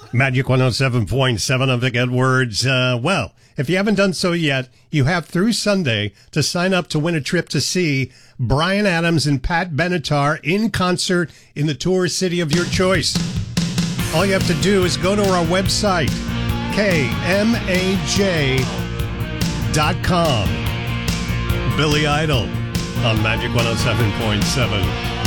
Magic 107.7, I'm Vic Edwards. Well, if you haven't done so yet, you have through Sunday to sign up to win a trip to see Bryan Adams and Pat Benatar in concert in the tourist city of your choice. All you have to do is go to our website, kmaj.com. Billy Idol on Magic 107.7.